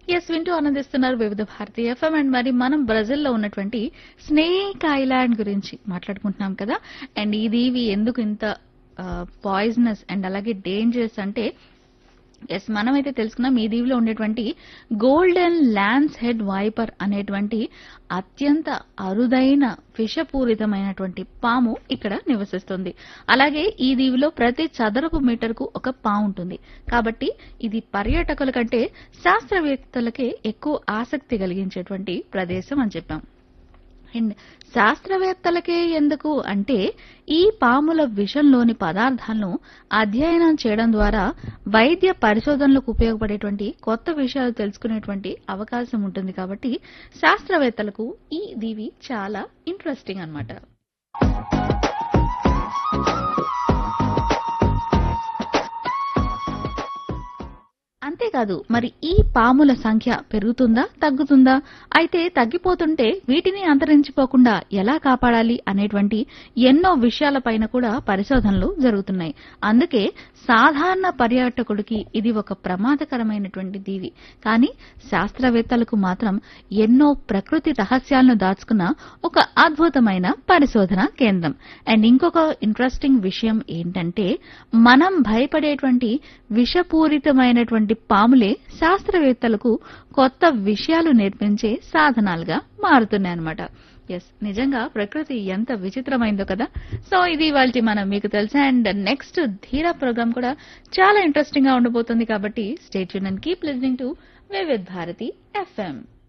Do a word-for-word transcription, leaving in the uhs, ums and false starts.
Yes వింటూ ఆనందిస్తున్నారు వివిధ భారతి ఎఫ్ఎం. అండ్ మరి మనం బ్రెజిల్ లో ఉన్నటువంటి స్నేక్ ఐలాండ్ గురించి మాట్లాడుకుంటున్నాం కదా. అండ్ ఈ దీవి ఎందుకు ఇంత పాయిజనస్ అండ్ అలాగే డేంజరస్ అంటే ఎస్ మనమైతే తెలుసుకున్నాం ఈ దీవిలో ఉండేటువంటి గోల్డెన్ ల్యాన్స్ హెడ్ వైపర్ అనేటువంటి అత్యంత అరుదైన విషపూరితమైనటువంటి పాము ఇక్కడ నివసిస్తుంది. అలాగే ఈ దీవిలో ప్రతి చదరపు మీటర్కు ఒక పాము ఉంటుంది. కాబట్టి ఇది పర్యాటకుల కంటే శాస్త్రవేత్తలకే ఎక్కువ ఆసక్తి కలిగించేటువంటి ప్రదేశం అని చెప్పాం. అండ్ శాస్త్రవేత్తలకే ఎందుకు అంటే ఈ పాముల విషంలోని పదార్థాలను అధ్యయనం చేయడం ద్వారా వైద్య పరిశోధనలకు ఉపయోగపడేటువంటి కొత్త విషయాలు తెలుసుకునేటువంటి అవకాశం ఉంటుంది. కాబట్టి శాస్త్రవేత్తలకు ఈ దీవి చాలా ఇంట్రెస్టింగ్ అన్నమాట. అంతేకాదు మరి ఈ పాముల సంఖ్య పెరుగుతుందా తగ్గుతుందా, అయితే తగ్గిపోతుంటే వీటిని అంతరించిపోకుండా ఎలా కాపాడాలి అనేటువంటి ఎన్నో విషయాలపైన కూడా పరిశోధనలు జరుగుతున్నాయి. అందుకే సాధారణ పర్యాటకుడికి ఇది ఒక ప్రమాదకరమైనటువంటి దీవి, కానీ శాస్త్రవేత్తలకు మాత్రం ఎన్నో ప్రకృతి రహస్యాలను దాచుకున్న ఒక అద్భుతమైన పరిశోధన కేంద్రం. అండ్ ఇంకొక ఇంట్రెస్టింగ్ విషయం ఏంటంటే మనం భయపడేటువంటి విషపూరితమైనటువంటి పాములే శాస్త్రవేత్తలకు కొత్త విషయాలు నేర్పించే సాధనాలుగా మారుతున్నాయన్నమాట. ఎస్ నిజంగా ప్రకృతి ఎంత విచిత్రమైందో కదా. సో ఇది ఇవాల్టి మనం మీకు తెలుసా. అండ్ నెక్స్ట్ ధీరా ప్రోగ్రామ్ కూడా చాలా ఇంట్రెస్టింగ్ గా ఉండబోతుంది. కాబట్టి stay tune and keep listening to వివిధ భారతి ఎఫ్ఎం.